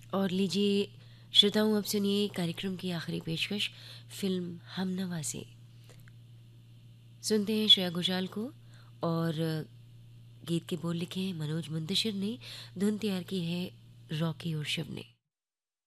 और लीजिए श्रोताओं, अब सुनिए कार्यक्रम की आखिरी पेशकश फ़िल्म हमनवा से। सुनते हैं श्रेया घोषाल को। और गीत के बोल लिखे हैं मनोज मुंतशिर ने, धुन तैयार की है रॉकी और शिव ने।